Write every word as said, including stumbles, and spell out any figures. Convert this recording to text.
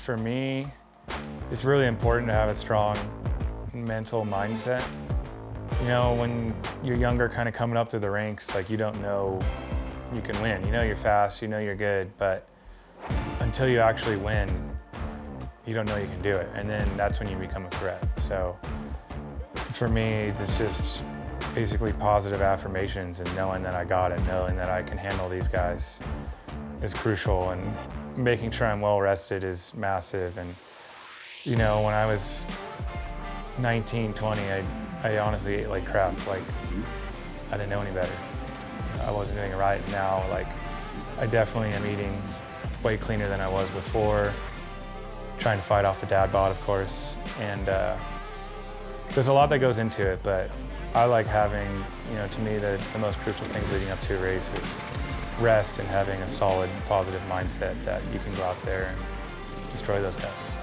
For me, it's really important to have a strong mental mindset. You know, when you're younger, kind of coming up through the ranks, like you don't know you can win. You know you're fast, you know you're good, but until you actually win, you don't know you can do it. And then that's when you become a threat. So for me, it's just basically positive affirmations and knowing that I got it, knowing that I can handle these guys is crucial, and making sure I'm well rested is massive. And you know, when I was nineteen, twenty, I, I honestly ate like crap. Like, I didn't know any better. I wasn't doing it right. Now, like, I definitely am eating way cleaner than I was before, trying to fight off the dad bod, of course. And uh, there's a lot that goes into it, but I like having, you know, to me, the, the most crucial things leading up to a race is rest and having a solid, positive mindset that you can go out there and destroy those guys.